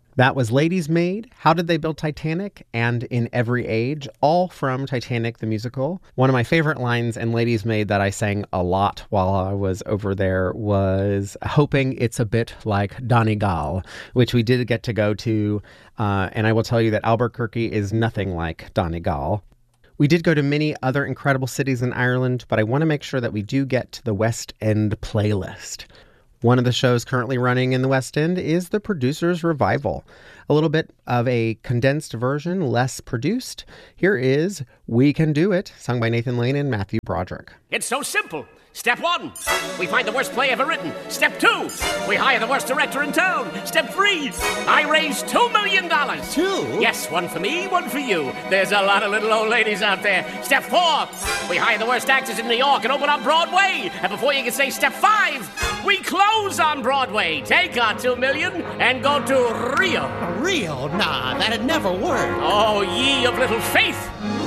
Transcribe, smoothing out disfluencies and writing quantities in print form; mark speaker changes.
Speaker 1: That was Ladies Maid, How Did They Build Titanic, and In Every Age, all from Titanic the musical. One of my favorite lines in Ladies Maid that I sang a lot while I was over there was hoping it's a bit like Donegal, which we did get to go to, and I will tell you that Albuquerque is nothing like Donegal. We did go to many other incredible cities in Ireland, but I want to make sure that we do get to the West End playlist. One of the shows currently running in the West End is The Producer's Revival. A little bit of a condensed version, less produced. Here is We Can Do It, sung by Nathan Lane and Matthew Broderick.
Speaker 2: It's so simple. Step 1, we find the worst play ever written. Step 2, we hire the worst director in town. Step 3, I raise $2 million.
Speaker 3: 2?
Speaker 2: Yes, one for me, one for you. There's a lot of little old ladies out there. Step 4, we hire the worst actors in New York and open up Broadway. And before you can say step 5, we close on Broadway. Take our $2 million and go to Rio.
Speaker 3: Rio? Nah, that'd never work.
Speaker 2: Oh, ye of little faith.